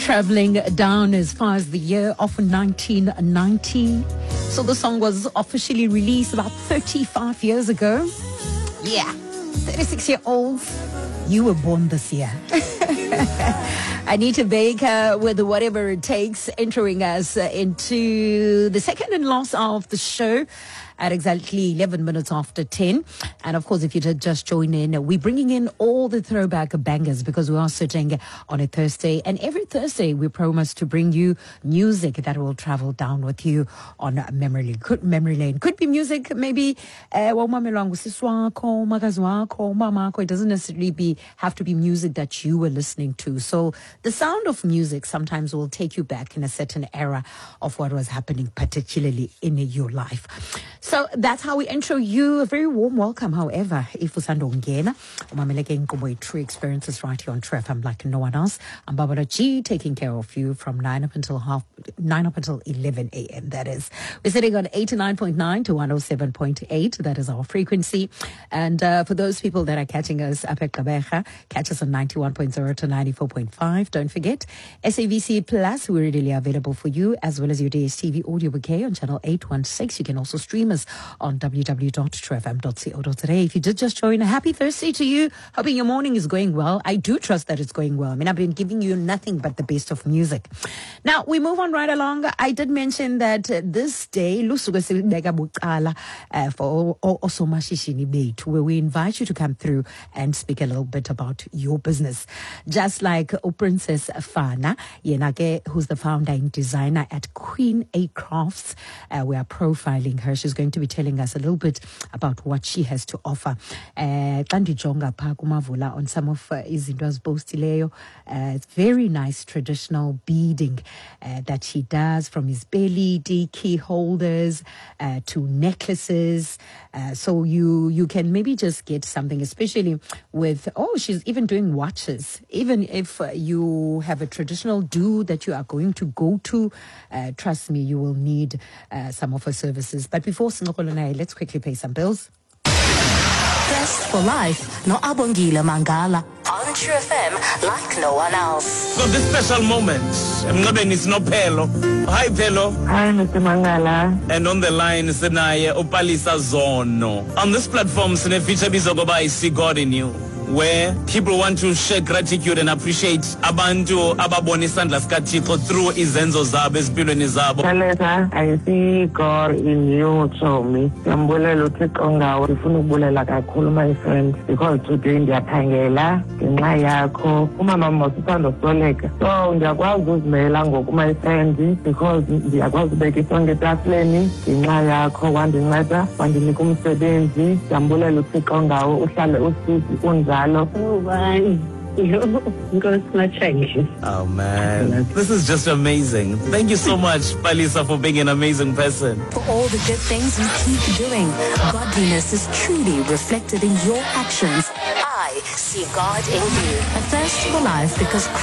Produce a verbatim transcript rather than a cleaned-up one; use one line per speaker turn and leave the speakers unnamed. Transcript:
traveling down as far as the year of nineteen ninety. So the song was officially released about thirty-five years ago. Yeah, thirty-six year olds, you were born this year. Anita Baker with Whatever It Takes, entering us into the second and last hour of the show at exactly eleven minutes after ten. And of course, if you did just join in, we're bringing in all the throwback bangers because we are sitting on a Thursday. And every Thursday, we promise to bring you music that will travel down with you on memory lane. Could, memory lane. Could be music, maybe, uh, it doesn't necessarily be have to be music that you were listening to. So the sound of music sometimes will take you back in a certain era of what was happening, particularly in your life. So that's how we intro you. A very warm welcome, however, if usando ngena. Umameleke Nkomo Tree Experiences right here on True F M like no one else. I'm Barbara G, taking care of you from nine up until half, nine up until eleven a.m. That is. We're sitting on eighty-nine point nine to one oh seven point eight. That is our frequency. And uh, for those people that are catching us up at Kabeja, catch us on ninety-one point zero to ninety-four point five. Don't forget, S A B C Plus, we're readily available for you, as well as your D S T V audio bouquet on channel eight one six. You can also stream us on w w w dot true f m dot co dot a. If you did just join, a happy Thursday to you. Hoping your morning is going well. I do trust that it's going well. I mean, I've been giving you nothing but the best of music. Now, we move on right along. I did mention that uh, this day, lusuku silibeka bucala, uh, for osomashishini bethu, where we invite you to come through and speak a little bit about your business. Just like O Princess Fana, yenake, who's the founder and designer at Queen A Crafts. Uh, we are profiling her. She's going to be telling us a little bit about what she has to offer. Uh, on some of uh, izinto azipostileyo. Uh, it's very nice traditional beading uh, that she does, from his belly, key holders uh, to necklaces. Uh, so you you can maybe just get something, especially with, oh, she's even doing watches. Even if uh, you have a traditional do that you are going to go to, uh, trust me, you will need uh, some of her services. But before Sinokolonai, let's quickly pay some bills.
Best for life, no Abongile Mangala. On True F M like no one else.
So this special moment, Mngabeni is no Pelo. Hi Pelo.
Hi Mister Mangala.
And on the line, Senaye Opalisa Zono. On this platform, Sine feature bizogoba I see God in you, where people want to share gratitude and appreciate abantu ababona isandla sikaThixo through izenzo zabo ezimpilweni zabo.
Kaleza, I see God in you, Chomi. Ngiyambulela uThixo ngawe, ngifuna ukubulela kakhulu my friend, because today ndiyaphangela ngenxa yakho. Umama mosithando soleka. So ngiyakwazi uzimela ngoku my friend, because ndiyakwazi ubeka isonke etafuleni ngenxa yakho, wandinceda, wandinika umsebenzi. Ngiyambulela uThixo ngawe, uhlale usizi unjalo.
Oh, bye.
Oh man, this is just amazing. Thank you so much, Palisa, for being an amazing person.
For all the good things you keep doing, godliness is truly reflected in your actions. I see God in you. A thirst for life because